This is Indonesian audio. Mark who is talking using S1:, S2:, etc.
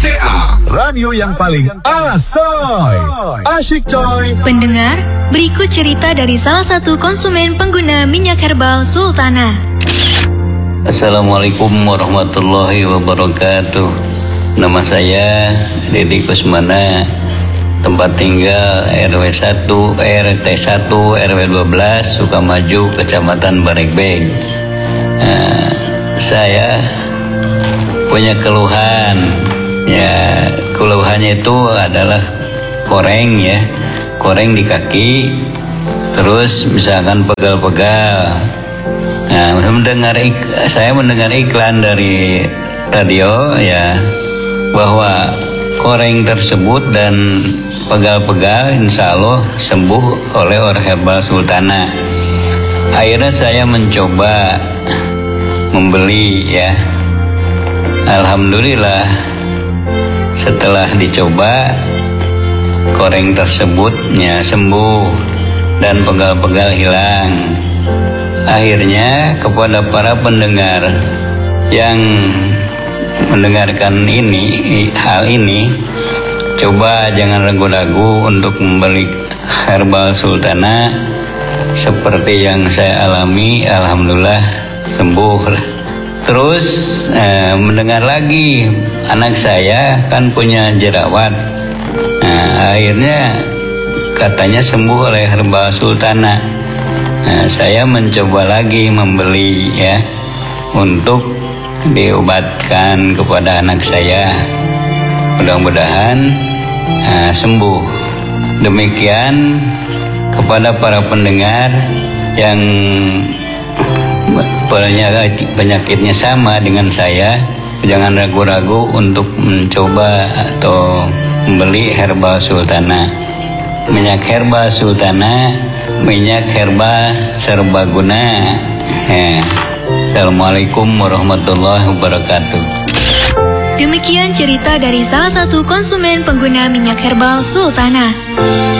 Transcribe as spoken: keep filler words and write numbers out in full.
S1: C A, radio yang paling asoy. Asyik coy.
S2: Pendengar, berikut cerita dari salah satu konsumen pengguna minyak herbal Sultana.
S3: Assalamualaikum warahmatullahi wabarakatuh. Nama saya Didi Kusmana, tempat tinggal R W satu, R T satu, R W dua belas, Sukamaju, Kecamatan Baregbeg. Nah, saya punya keluhan. Ya, keluhannya itu adalah koreng ya, koreng di kaki, terus misalkan pegal-pegal. Nah, mendengar ik- saya mendengar iklan dari radio ya, bahwa koreng tersebut dan pegal-pegal insya Allah sembuh oleh Or Herbal Sultana. Akhirnya saya mencoba membeli ya. Alhamdulillah setelah dicoba koreng tersebutnya sembuh dan pegal-pegal hilang. Akhirnya kepada para pendengar yang mendengarkan ini hal ini, coba jangan ragu-ragu untuk membeli Herbal Sultana seperti yang saya alami. Alhamdulillah sembuh. Terus eh, mendengar lagi anak saya kan punya jerawat. Nah, akhirnya katanya sembuh oleh Herbal Sultana. Nah, saya mencoba lagi membeli ya untuk diobatkan kepada anak saya. Mudah-mudahan uh, sembuh. Demikian kepada para pendengar yang penyakit, penyakitnya sama dengan saya, jangan ragu-ragu untuk mencoba atau membeli Herbal Sultana. Minyak Herbal Sultana, minyak herbal serbaguna. Ya. Assalamualaikum warahmatullahi wabarakatuh.
S2: Demikian cerita dari salah satu konsumen pengguna minyak herbal Sultana.